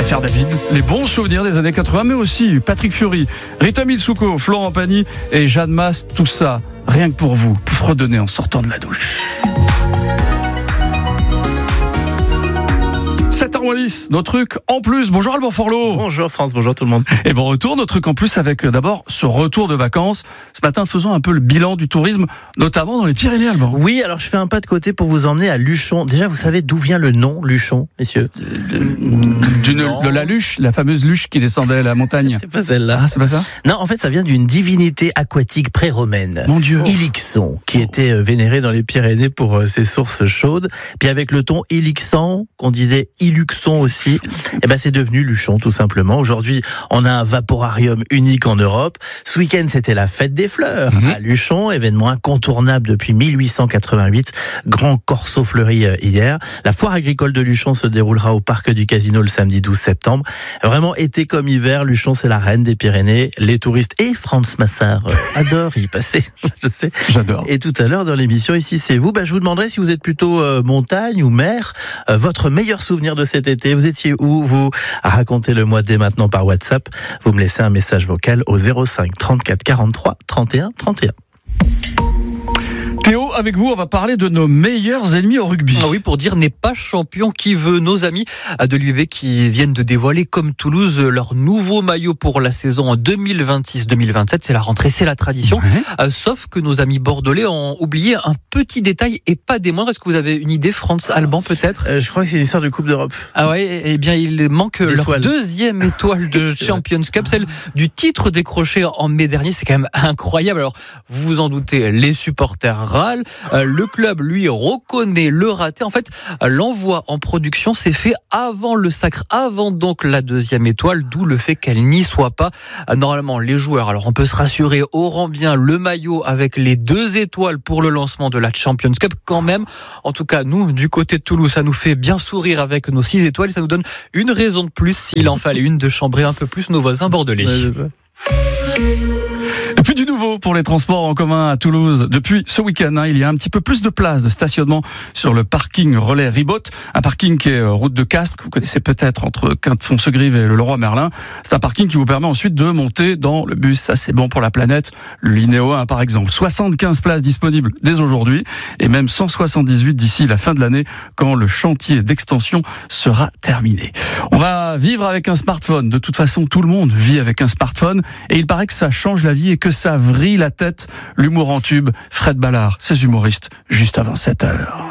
préfère David. Les bons souvenirs des années 80, mais aussi Patrick Fiori, Rita Mitsouko, Florent Pagny et Jeanne Masse, tout ça, rien que pour vous fredonner en sortant de la douche. 7h10, nos trucs en plus. Bonjour Alban Forlot. Bonjour France, bonjour tout le monde. Et bon retour, nos trucs en plus avec d'abord ce retour de vacances. Ce matin, faisons un peu le bilan du tourisme, notamment dans les Pyrénées, Alban. Oui, alors je fais un pas de côté pour vous emmener à Luchon. Déjà, vous savez d'où vient le nom Luchon, messieurs? De la luche, la fameuse luche qui descendait la montagne. C'est pas celle-là. Ah, c'est pas ça? Non, en fait, ça vient d'une divinité aquatique pré-romaine. Mon Dieu. Ilixon, qui était vénéré dans les Pyrénées pour ses sources chaudes. Puis avec le ton Ilixan, qu'on disait Iluxon aussi, et ben c'est devenu Luchon tout simplement. Aujourd'hui, on a un vaporarium unique en Europe. Ce week-end, c'était la fête des fleurs à Luchon, événement incontournable depuis 1888. Grand corso fleuri hier. La foire agricole de Luchon se déroulera au parc du Casino le samedi 12 septembre. Vraiment, été comme hiver, Luchon, c'est la reine des Pyrénées. Les touristes et Franz Massard adorent y passer, je sais. J'adore. Et tout à l'heure dans l'émission, ici c'est vous, je vous demanderai si vous êtes plutôt montagne ou mer, votre meilleur souvenir de cet été, vous étiez où vous? Racontez-le-moi dès maintenant par WhatsApp. Vous me laissez un message vocal au 05 34 43 31 31. Théo, avec vous, on va parler de nos meilleurs ennemis au rugby. Ah oui, pour dire n'est pas champion qui veut, nos amis de l'UB qui viennent de dévoiler, comme Toulouse, leur nouveau maillot pour la saison 2026-2027. C'est la rentrée, c'est la tradition. Ouais. Sauf que nos amis bordelais ont oublié un petit détail et pas des moindres. Est-ce que vous avez une idée, Franz Alban, peut-être? Je crois que c'est l'histoire de Coupe d'Europe. Ah ouais, eh bien, il manque leur deuxième étoile de Champions Cup, celle du titre décroché en mai dernier. C'est quand même incroyable. Alors, vous vous en doutez, les supporters râlent. Le club, lui, reconnaît le raté. En fait, l'envoi en production s'est fait avant le sacre, avant donc la deuxième étoile, d'où le fait qu'elle n'y soit pas. Normalement, les joueurs, alors on peut se rassurer, auront bien le maillot avec les 2 étoiles pour le lancement de la Champions Cup quand même. En tout cas, nous, du côté de Toulouse, ça nous fait bien sourire avec nos 6 étoiles. Ça nous donne une raison de plus, s'il en fallait une, de chambrer un peu plus nos voisins bordelais. Et puis du nouveau pour les transports en commun à Toulouse. Depuis ce week-end, il y a un petit peu plus de place de stationnement sur le parking relais Ribot, un parking qui est route de Castres, que vous connaissez peut-être entre Quinte-Foncegrive et le Leroy-Merlin. C'est un parking qui vous permet ensuite de monter dans le bus. Ça, c'est bon pour la planète. Le Linéo 1, par exemple. 75 places disponibles dès aujourd'hui et même 178 d'ici la fin de l'année quand le chantier d'extension sera terminé. On va vivre avec un smartphone. De toute façon, tout le monde vit avec un smartphone et il paraît que ça change la vie et que ça vrille la tête. L'humour en tube, Fred Ballard, ses humoristes, juste avant 7h.